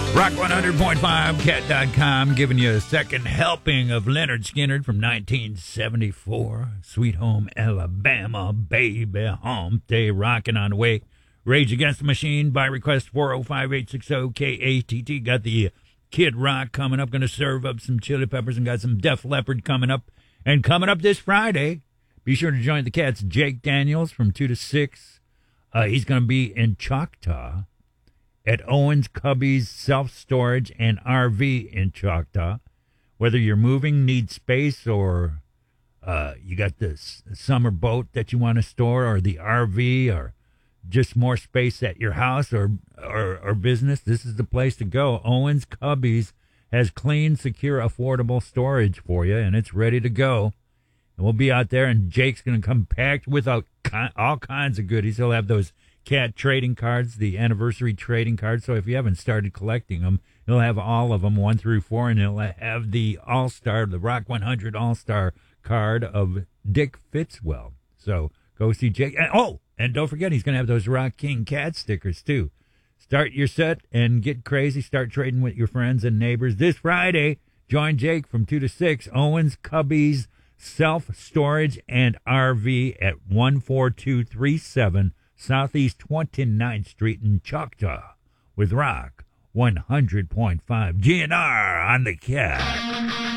Rock 100.5, cat.com, giving you a second helping of Leonard Skinner from 1974. Sweet Home Alabama, baby, hump day, rocking on the way. Rage Against the Machine by request 405-860-KATT. Got the Kid Rock coming up, going to serve up some Chili Peppers, and got some Def Leppard coming up. And coming up this Friday, be sure to join the cats. Jake Daniels from 2 to 6. He's going to be in Choctaw at Owens Cubby's Self-Storage and RV in Choctaw. Whether you're moving, need space, or you got this summer boat that you want to store, or the RV, or just more space at your house or business, this is the place to go. Owens Cubby's has clean, secure, affordable storage for you, and it's ready to go. And we'll be out there, and Jake's going to come packed with all kinds of goodies. He'll have those cat trading cards, the anniversary trading cards. So if you haven't started collecting them, he'll have all of them, 1 through 4, and he'll have the All-Star, the Rock 100 All-Star card of Dick Fitzwell. So go see Jake. And don't forget, he's going to have those Rock King cat stickers, too. Start your set and get crazy. Start trading with your friends and neighbors. This Friday, join Jake from 2 to 6, Owens Cubby's Self-Storage and RV at 14237 Southeast 29th Street in Choctaw with Rock 100.5 GNR on the cat.